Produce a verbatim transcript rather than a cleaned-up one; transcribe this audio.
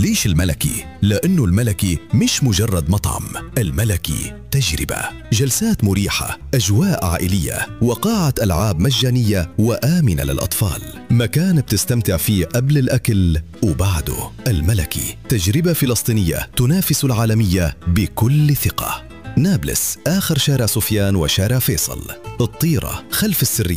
ليش الملكي؟ لأنه الملكي مش مجرد مطعم، الملكي تجربة، جلسات مريحة، أجواء عائلية، وقاعة ألعاب مجانية وآمنة للأطفال، مكان بتستمتع فيه قبل الأكل وبعده. الملكي تجربة فلسطينية تنافس العالمية بكل ثقة. نابلس، آخر شارع سفيان وشارع فيصل. الطيرة خلف السرية.